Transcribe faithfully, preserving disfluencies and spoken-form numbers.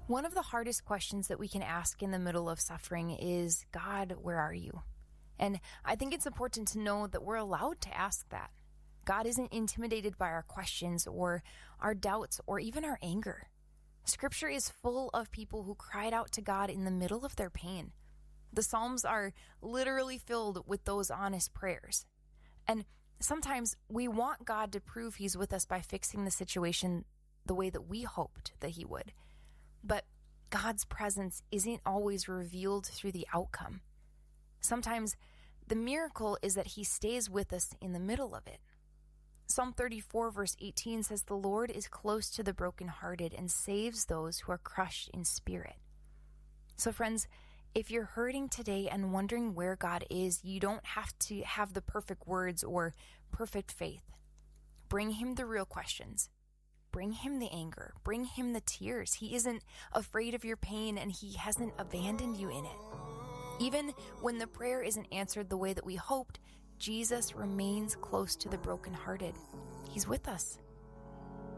One of the hardest questions that we can ask in the middle of suffering is, God, where are you? And I think it's important to know that we're allowed to ask that. God isn't intimidated by our questions or our doubts or even our anger. Scripture is full of people who cried out to God in the middle of their pain. The Psalms are literally filled with those honest prayers. And sometimes we want God to prove he's with us by fixing the situation the way that we hoped that he would. But God's presence isn't always revealed through the outcome. Sometimes the miracle is that he stays with us in the middle of it. Psalm thirty-four verse eighteen says, "The Lord is close to the brokenhearted and saves those who are crushed in spirit." So friends, if you're hurting today and wondering where God is, you don't have to have the perfect words or perfect faith. Bring him the real questions. Bring him the anger. Bring him the tears. He isn't afraid of your pain, and he hasn't abandoned you in it. Even when the prayer isn't answered the way that we hoped, Jesus remains close to the brokenhearted. He's with us.